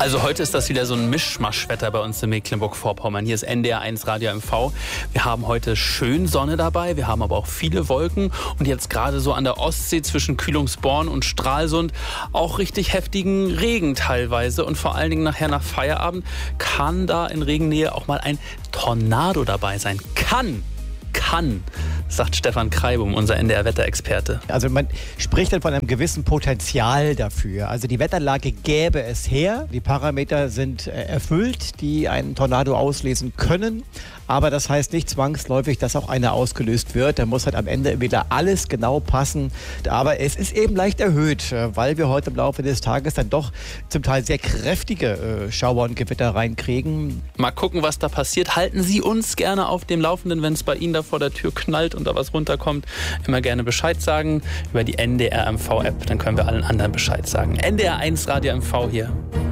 Also heute ist das wieder so ein Mischmaschwetter bei uns in Mecklenburg-Vorpommern. Hier ist NDR1 Radio MV. Wir haben heute schön Sonne dabei, wir haben aber auch viele Wolken und jetzt gerade so an der Ostsee zwischen Kühlungsborn und Stralsund auch richtig heftigen Regen teilweise und vor allen Dingen nachher nach Feierabend kann da in Regennähe auch mal ein Tornado dabei sein. Kann, sagt Stefan Kreibum, unser NDR-Wetterexperte. Also man spricht dann von einem gewissen Potenzial dafür. Also die Wetterlage gäbe es her. Die Parameter sind erfüllt, die einen Tornado auslesen können. Aber das heißt nicht zwangsläufig, dass auch einer ausgelöst wird. Da muss halt am Ende wieder alles genau passen. Aber es ist eben leicht erhöht, weil wir heute im Laufe des Tages dann doch zum Teil sehr kräftige Schauer und Gewitter reinkriegen. Mal gucken, was da passiert. Halten Sie uns gerne auf dem Laufenden, wenn es bei Ihnen da vor der Tür knallt und da was runterkommt. Immer gerne Bescheid sagen über die NDR MV-App. Dann können wir allen anderen Bescheid sagen. NDR1 Radio MV hier.